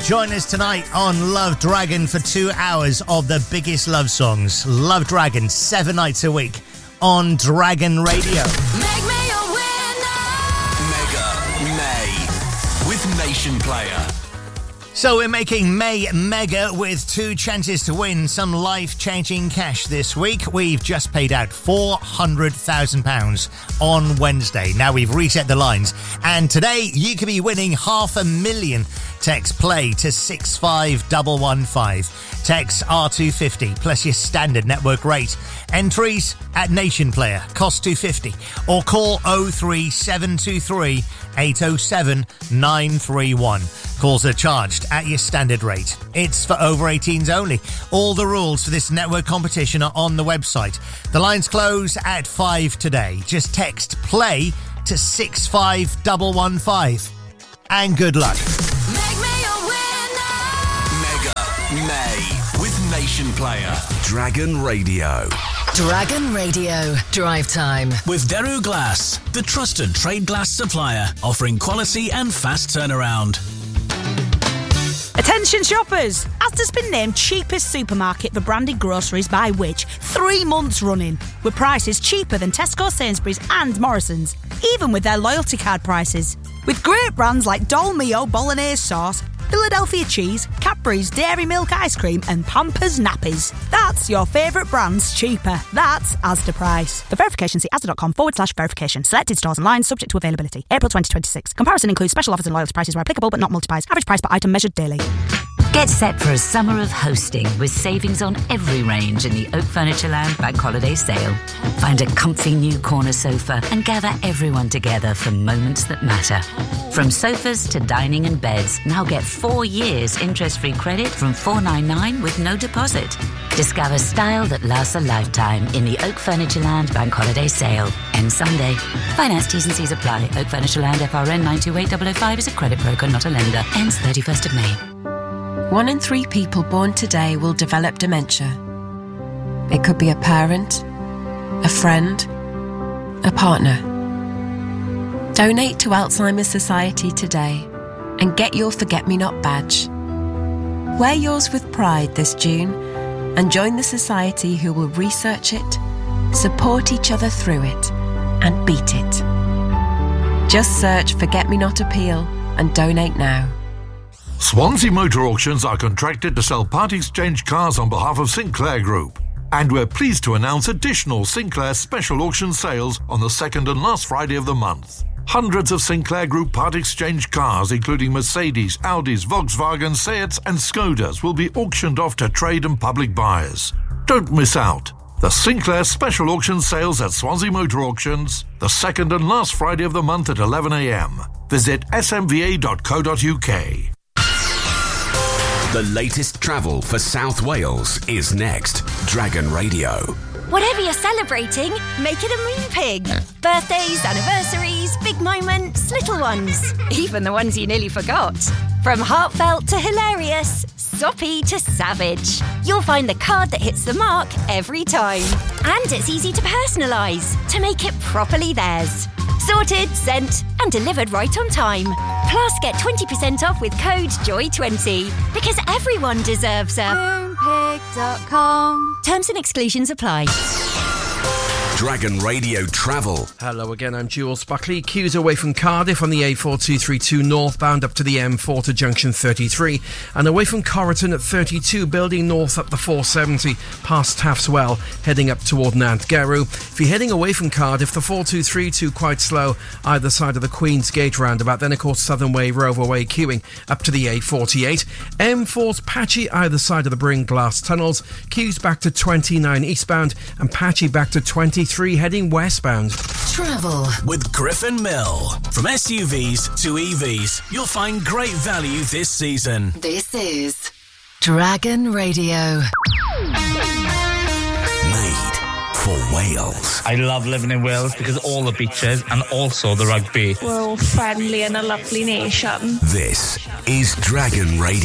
Join us tonight on Love Dragon for 2 hours of the biggest love songs. Love Dragon, 7 nights a week on Dragon Radio. Make me a winner. Mega May with Nation Player. So we're making May mega with 2 chances to win some life-changing cash this week. We've just paid out £400,000 on Wednesday. Now we've reset the lines. And today you could be winning £500,000. Text play to 65115. Text R250 plus your standard network rate. Entries at Nation Player, cost £250. Or call 03723 807 931. Calls are charged at your standard rate. It's for over 18s only. All the rules for this network competition are on the website. The lines close at 5 today. Just text play to 65115. And good luck. Make me a winner. Mega May with Nation Player. Dragon Radio. Dragon Radio. Drive time. With Daru Glass, the trusted trade glass supplier, offering quality and fast turnaround. Attention shoppers! Asda's been named cheapest supermarket for branded groceries by Which 3 months running, with prices cheaper than Tesco, Sainsbury's and Morrison's, even with their loyalty card prices. With great brands like Dolmio Bolognese sauce, Philadelphia cheese, Cadbury's Dairy Milk ice cream and Pampers nappies. That's your favourite brands cheaper. That's Asda price. For verification, see asda.com/verification. Selected stores and lines subject to availability. April 2026. Comparison includes special offers and loyalty prices where applicable but not multi-buys. Average price per item measured daily. Get set for a summer of hosting with savings on every range in the Oak Furnitureland Bank Holiday Sale. Find a comfy new corner sofa and gather everyone together for moments that matter. From sofas to dining and beds, now get 4 years interest-free credit from $499 with no deposit. Discover style that lasts a lifetime in the Oak Furnitureland Bank Holiday Sale. Ends Sunday. Finance T's and C's apply. Oak Furnitureland FRN 928005 is a credit broker, not a lender. Ends 31st of May. 1 in 3 people born today will develop dementia. It could be a parent, a friend, a partner. Donate to Alzheimer's Society today and get your Forget-Me-Not badge. Wear yours with pride this June and join the society who will research it, support each other through it, and beat it. Just search Forget-Me-Not Appeal and donate now. Swansea Motor Auctions are contracted to sell part-exchange cars on behalf of Sinclair Group. And we're pleased to announce additional Sinclair special auction sales on the second and last Friday of the month. Hundreds of Sinclair Group part-exchange cars, including Mercedes, Audis, Volkswagen, Seats and Skodas, will be auctioned off to trade and public buyers. Don't miss out. The Sinclair special auction sales at Swansea Motor Auctions, the second and last Friday of the month at 11 a.m. Visit smva.co.uk. The latest travel for South Wales is next. Dragon Radio. Whatever you're celebrating, make it a Moonpig. Birthdays, anniversaries, big moments, little ones. Even the ones you nearly forgot. From heartfelt to hilarious, soppy to savage. You'll find the card that hits the mark every time. And it's easy to personalise, to make it properly theirs. Sorted, sent and delivered right on time. Plus get 20% off with code JOY20. Because everyone deserves a Moonpig.com. Terms and exclusions apply. Dragon Radio Travel. Hello again, I'm Jules Buckley. Queues away from Cardiff on the A4232 northbound up to the M4 to junction 33 and away from Corriton at 32 building north up the 470 past Taff's Well heading up toward Nantgarw. If you're heading away from Cardiff, the 4232 quite slow either side of the Queen's Gate roundabout, then of course Southern Way, Rover Way queuing up to the A48. M4's patchy either side of the Bring Glass tunnels, queues back to 29 eastbound and patchy back to 23 heading westbound. Travel with Griffin Mill. From SUVs to EVs, you'll find great value this season. This is Dragon Radio. Made for Wales. I love living in Wales because of all the beaches and also the rugby. We're all friendly and a lovely nation. This is Dragon Radio.